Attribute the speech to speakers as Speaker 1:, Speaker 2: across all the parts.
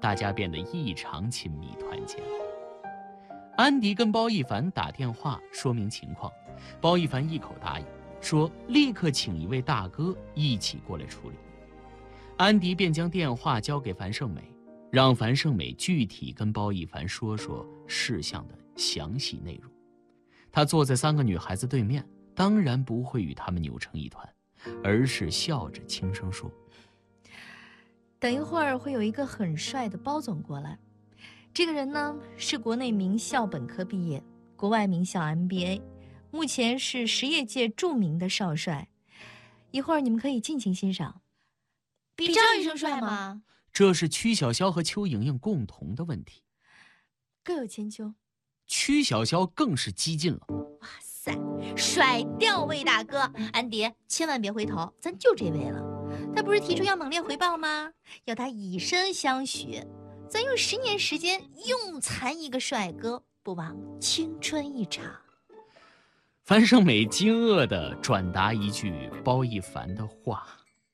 Speaker 1: 大家变得异常亲密团结了。安迪跟包一凡打电话说明情况，包一凡一口答应，说立刻请一位大哥一起过来处理。安迪便将电话交给樊胜美，让樊胜美具体跟包一凡说说事项的详细内容。他坐在3个女孩子对面，当然不会与她们扭成一团，而是笑着轻声说：
Speaker 2: 等一会儿会有一个很帅的包总过来，这个人呢是国内名校本科毕业，国外名校 MBA， 目前是实业界著名的少帅，一会儿你们可以尽情欣赏。
Speaker 3: 比张雨生帅吗？
Speaker 1: 这是曲筱绡和邱莹莹共同的问题，
Speaker 2: 各有千秋。
Speaker 1: 曲筱绡更是激进了。
Speaker 3: 哇塞，甩掉魏大哥！安迪，千万别回头，咱就这位了。他不是提出要猛烈回报吗？要他以身相许，咱用10年时间用残一个帅哥，不枉青春一场。
Speaker 1: 樊胜美惊愕地转达一句包一凡的话。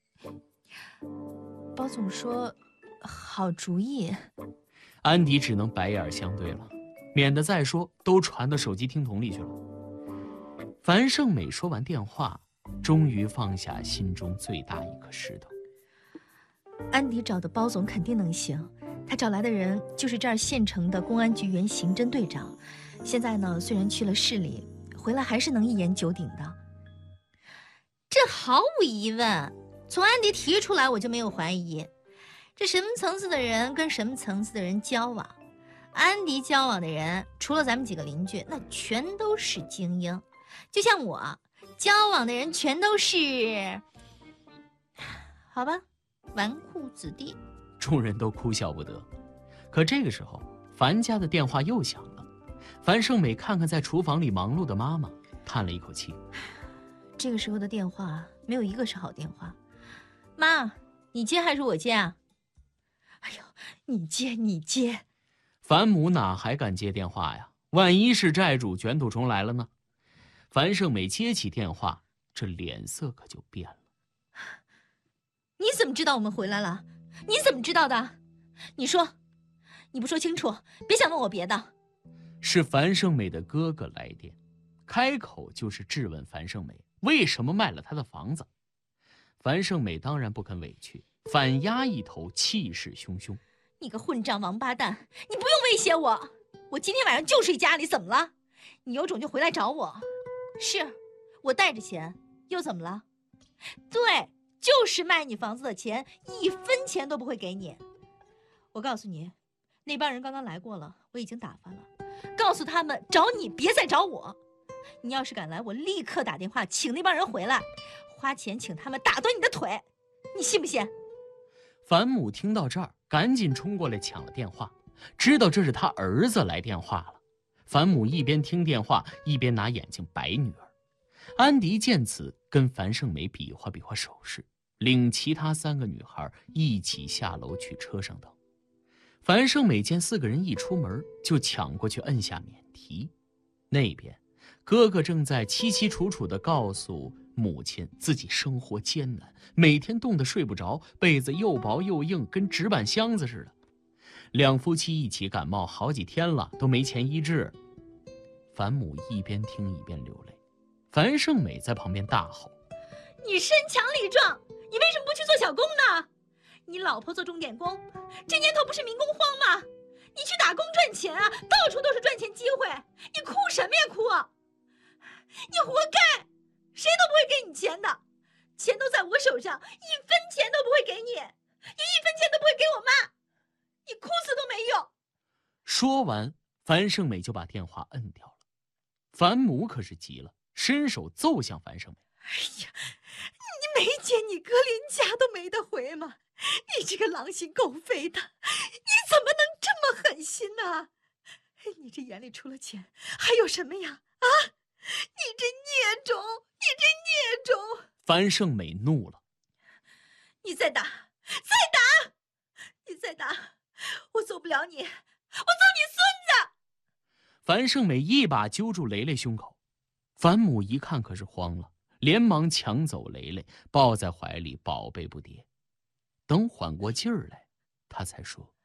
Speaker 2: 包总说好主意。
Speaker 1: 安迪只能白眼相对了，免得再说都传到手机听筒里去了。樊胜美说完电话，终于放下心中最大一颗石头。
Speaker 2: 安迪找的包总肯定能行，他找来的人就是这儿县城的公安局原刑侦队长，现在呢虽然去了市里，回来还是能一言九鼎的。
Speaker 3: 这毫无疑问，从安迪提出来我就没有怀疑，这什么层次的人跟什么层次的人交往，安迪交往的人除了咱们几个邻居，那全都是精英，就像我交往的人全都是，好吧，纨绔子弟。
Speaker 1: 众人都哭笑不得。可这个时候，樊家的电话又响了。樊胜美看看在厨房里忙碌的妈妈，叹了一口气。
Speaker 2: 这个时候的电话没有一个是好电话。妈，你接还是我接啊？哎呦，你接。
Speaker 1: 樊母哪还敢接电话呀？万一是债主卷土重来了呢？樊胜美接起电话，这脸色可就变了。
Speaker 3: 你怎么知道我们回来了？你怎么知道的？你说，你不说清楚，别想问我别的。
Speaker 1: 是樊胜美的哥哥来电，开口就是质问樊胜美为什么卖了他的房子。樊胜美当然不肯委屈，反压一头，气势汹汹。
Speaker 3: 你个混账王八蛋，你不用威胁我，我今天晚上就睡家里，怎么了？你有种就回来找我。是，我带着钱，又怎么了？对，就是卖你房子的钱，1分钱都不会给你。我告诉你，那帮人刚刚来过了，我已经打发了，告诉他们找你，别再找我。你要是敢来，我立刻打电话请那帮人回来，花钱请他们打断你的腿，你信不信？
Speaker 1: 樊母听到这儿，赶紧冲过来抢了电话，知道这是他儿子来电话了。樊母一边听电话，一边拿眼睛白女儿。安迪见此，跟樊胜美比划比划手势，领其他3个女孩一起下楼去车上等。樊胜美见4个人一出门，就抢过去摁下免提。那边哥哥正在凄凄楚楚地告诉母亲自己生活艰难，每天冻得睡不着，被子又薄又硬，跟纸板箱子似的。两夫妻一起感冒好几天了，都没钱医治。樊母一边听一边流泪，樊胜美在旁边大吼：
Speaker 3: 你身强力壮，你为什么不去做小工呢？你老婆做钟点工，这年头不是民工荒吗？你去打工赚钱啊，到处都是赚钱机会，你哭什么呀哭啊？你活该，谁都不会给你钱的，钱都在我手上，1分钱都不会给你，你1分钱都不会给我妈，你哭死都没用。
Speaker 1: 说完，樊胜美就把电话摁掉了。樊母可是急了，伸手揍向樊胜美。
Speaker 2: 哎呀，你没钱，你哥连家都没得回吗？你这个狼心狗肺的，你怎么能这么狠心呢？你这眼里除了钱还有什么呀？啊，你这孽种，你这孽种！
Speaker 1: 樊胜美怒了：
Speaker 3: 你再打，再打，你再打，我揍不了你，我揍你孙子！
Speaker 1: 樊胜美一把揪住雷雷胸口。樊母一看可是慌了，连忙抢走雷雷，抱在怀里宝贝不迭。等缓过劲儿来，他才说：